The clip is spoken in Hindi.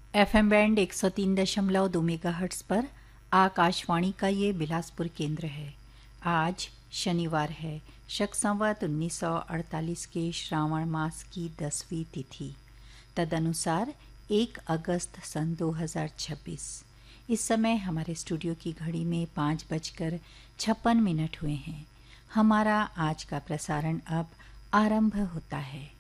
एफएम बैंड 103.2 मेगाहर्ट्ज़ पर आकाशवाणी का ये बिलासपुर केंद्र है। आज शनिवार है, शक संवत 1948 के श्रावण मास की 10वीं तिथि, तदनुसार 1 अगस्त सन 2026। इस समय हमारे स्टूडियो की घड़ी में 5:56 हुए हैं। हमारा आज का प्रसारण अब आरंभ होता है।